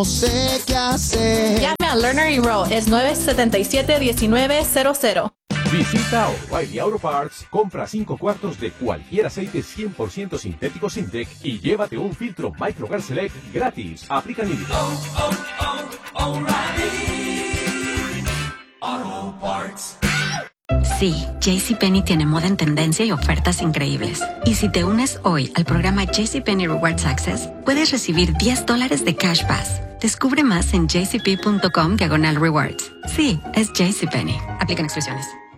No sé qué hacer. Llame a Lerner y Rowe, es 977-1900. Visita O'Reilly Auto Parts, compra 5 cuartos de cualquier aceite 100% sintético Sintec y llévate un filtro Microgar Select gratis. Aplica límites. O'Reilly Auto Parts. Sí, JCPenney tiene moda en tendencia y ofertas increíbles. Y si te unes hoy al programa JCPenney Rewards Access, puedes recibir $10 de Cash Pass. Descubre más en jcp.com/rewards. Sí, es JCPenney. Aplican exclusiones.